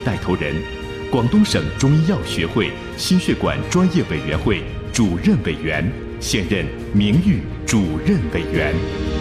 带头人，广东省中医药学会心血管专业委员会主任委员，现任名誉主任委员。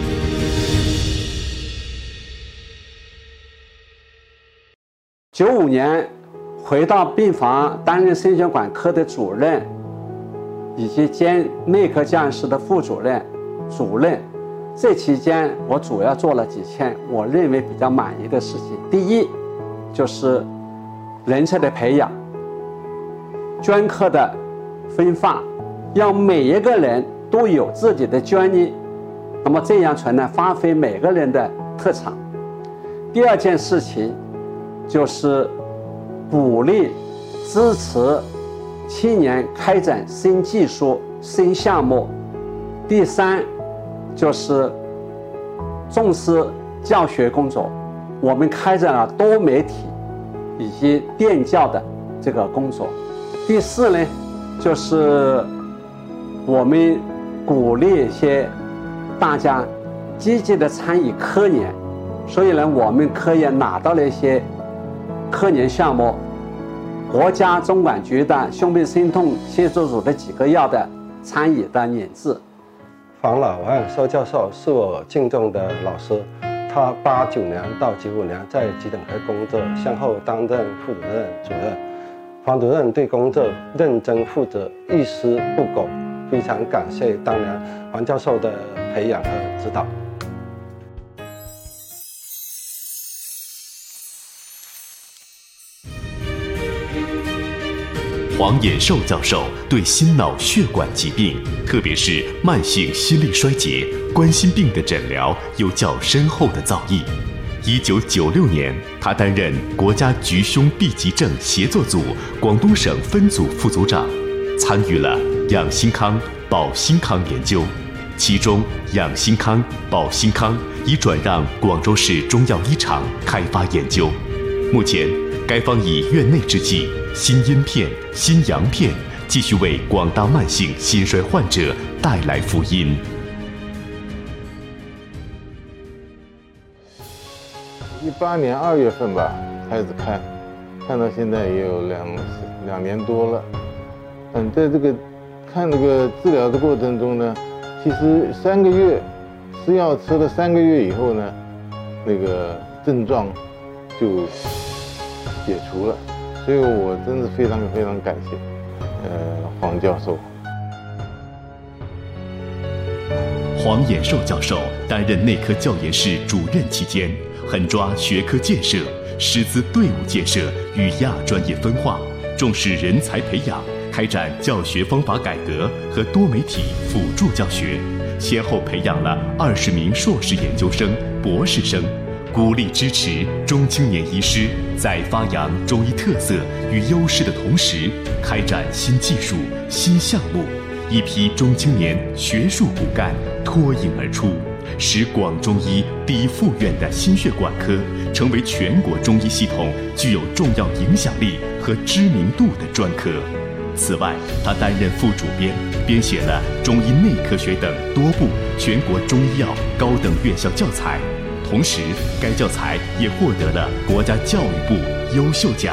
95年回到病房担任心血管科的主任，以及兼内科教研室的副主任、主任。这期间，我主要做了几件我认为比较满意的事情。第一，就是人才的培养，捐科的分发，让每一个人都有自己的捐医，那么这样才能发挥每个人的特长。第二件事情就是鼓励、支持青年开展新技术、新项目。第三，就是重视教学工作，我们开展了多媒体以及电教的这个工作。第四呢，就是我们鼓励一些大家积极的参与科研，所以呢，我们科研拿到了一些科研项目，国家中管局的胸病心痛协作组的几个药的参与的研制。 黄老万寿教授是我敬重的老师，他89年到95年在急诊科工作，先后担任副主任、主任。黄主任对工作认真负责，一丝不苟，非常感谢当年黄教授的培养和指导。 黄衍寿教授对心脑血管疾病，特别是慢性心力衰竭、冠心病的诊疗有较深厚的造诣。1996年，他担任国家局胸痹疾症协作组广东省分组副组长，参与了养心康、保心康研究，其中养心康、保心康已转让广州市中药医厂开发研究。目前，该方以院内制剂心阴片、心阳片继续为广大慢性心衰患者带来福音。 18年2月份吧开始看到现在也有两年多了。在这个看这个治疗的过程中呢，其实3个月吃药吃了3个月以后呢，那个症状就解除了，所以我真是非常非常感谢黄教授。 黄衍寿教授担任内科教研室主任期间，狠抓学科建设、师资队伍建设与亚专业分化，重视人才培养，开展教学方法改革和多媒体辅助教学，先后培养了20名硕士研究生、博士生，鼓励支持中青年医师在发扬中医特色与优势的同时，开展新技术、新项目，一批中青年学术骨干脱颖而出，使广中医第一附院的心血管科成为全国中医系统具有重要影响力和知名度的专科。此外，他担任副主编，编写了《中医内科学》等多部全国中医药高等院校教材，同时该教材也获得了国家教育部优秀奖。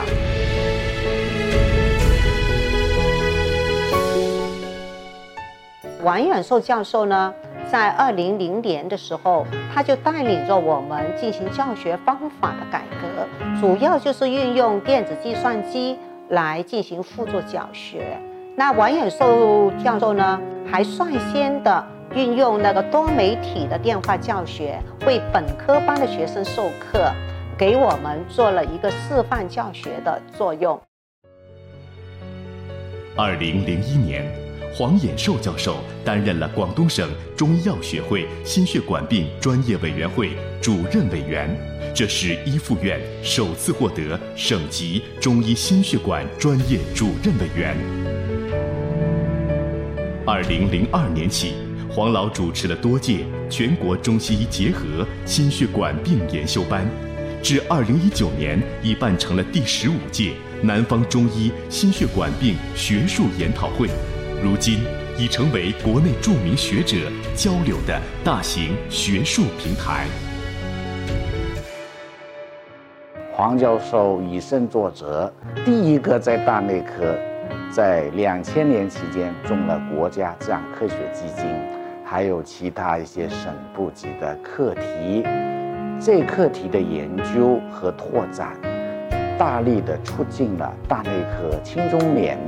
王衍寿教授呢，在2000年的时候，他就带领着我们进行教学方法的改革，主要就是运用电子计算机来进行辅助教学。那王衍寿教授呢，还率先的运用那个多媒体的电话教学，为本科班的学生授课，给我们做了一个示范教学的作用。 2001年，黄衍寿教授担任了广东省中医药学会心血管病专业委员会主任委员，这是一附院首次获得省级中医心血管专业主任委员。2002年起，黄老主持了多届全国中西医结合心血管病研修班，至2019年已办成了第15届南方中医心血管病学术研讨会，如今已成为国内著名学者交流的大型学术平台。 黄教授以身作则，第一个在大内科在2000年期间中了国家自然科学基金，还有其他一些省部级的课题。这课题的研究和拓展，大力的促进了大内科青中年